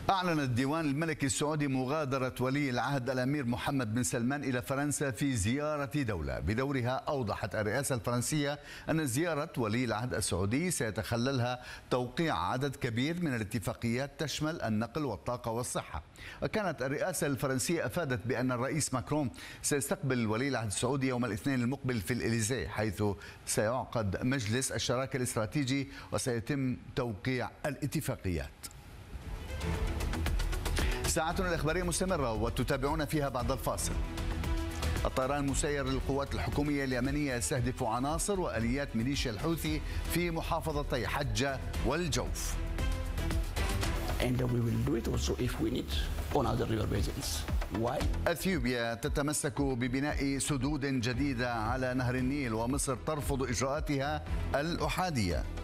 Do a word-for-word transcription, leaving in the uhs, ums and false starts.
أعلن الديوان الملكي السعودي مغادرة ولي العهد الأمير محمد بن سلمان إلى فرنسا في زيارة دولة. بدورها أوضحت الرئاسة الفرنسية أن زيارة ولي العهد السعودي سيتخللها توقيع عدد كبير من الاتفاقيات تشمل النقل والطاقة والصحة. وكانت الرئاسة الفرنسية أفادت بأن الرئيس ماكرون سيستقبل ولي العهد السعودي يوم الاثنين المقبل في الإليزيه، حيث سيعقد مجلس الشراكة الاستراتيجي وسيتم توقيع الاتفاقيات. ساعتنا الإخبارية مستمرة وتتابعون فيها بعد الفاصل. الطيران المسير للقوات الحكومية اليمنية يستهدف عناصر وآليات ميليشيا الحوثي في محافظتي حجة والجوف. And we will do it also if we need on other river basins. Why? أثيوبيا تتمسك ببناء سدود جديدة على نهر النيل، ومصر ترفض إجراءاتها الأحادية.